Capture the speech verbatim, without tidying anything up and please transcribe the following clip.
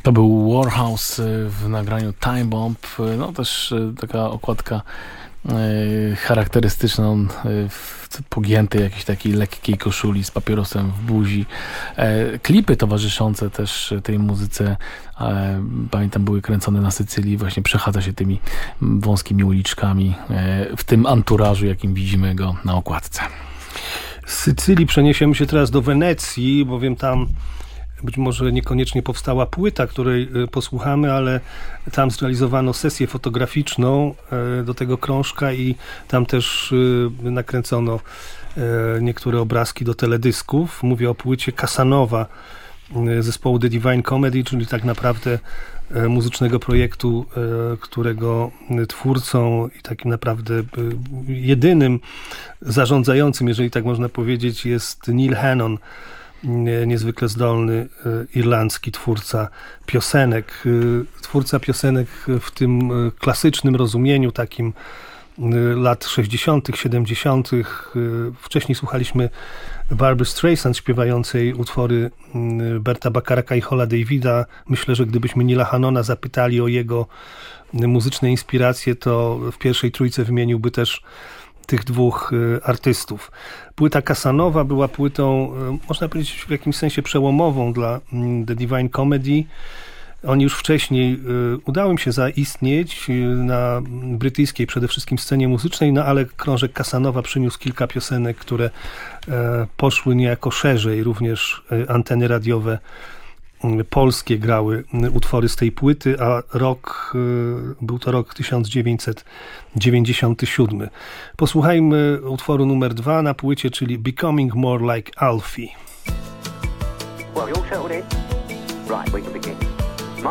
To był Warhouse w nagraniu Time Bomb. No też taka okładka charakterystyczna, on w pogiętej jakiejś takiej lekkiej koszuli z papierosem w buzi. Klipy towarzyszące też tej muzyce, pamiętam, były kręcone na Sycylii, właśnie przechadza się tymi wąskimi uliczkami w tym anturażu, jakim widzimy go na okładce. Z Sycylii przeniesiemy się teraz do Wenecji, bowiem tam być może niekoniecznie powstała płyta, której posłuchamy, ale tam zrealizowano sesję fotograficzną do tego krążka i tam też nakręcono niektóre obrazki do teledysków. Mówię o płycie Casanova zespołu The Divine Comedy, czyli tak naprawdę muzycznego projektu, którego twórcą i takim naprawdę jedynym zarządzającym, jeżeli tak można powiedzieć, jest Neil Hannon, niezwykle zdolny irlandzki twórca piosenek. Twórca piosenek w tym klasycznym rozumieniu, takim lat sześćdziesiątych, siedemdziesiątych. Wcześniej słuchaliśmy Barbry Streisand śpiewającej utwory Berta Bacharaka i Hola Davida. Myślę, że gdybyśmy Neila Hannona zapytali o jego muzyczne inspiracje, to w pierwszej trójce wymieniłby też tych dwóch artystów. Płyta Casanova była płytą, można powiedzieć, w jakimś sensie przełomową dla The Divine Comedy. Oni już wcześniej udało im się zaistnieć na brytyjskiej przede wszystkim scenie muzycznej, no ale krążek Casanova przyniósł kilka piosenek, które poszły niejako szerzej. Również anteny radiowe polskie grały utwory z tej płyty, a rok, był to rok tysiąc dziewięćset dziewięćdziesiąty siódmy. Posłuchajmy utworu numer dwa na płycie, czyli Becoming More Like Alfie. Well, you all settled in? Right, we can begin.